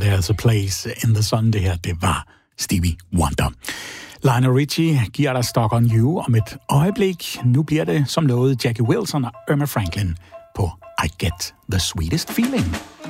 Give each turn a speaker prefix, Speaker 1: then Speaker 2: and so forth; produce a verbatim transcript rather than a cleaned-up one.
Speaker 1: There's a Place in the Sun. Det her, det var Stevie Wonder. Lionel Richie giver dig Stuck on You om et øjeblik. Nu bliver det som lovet Jackie Wilson og Irma Franklin på I Get the Sweetest Feeling.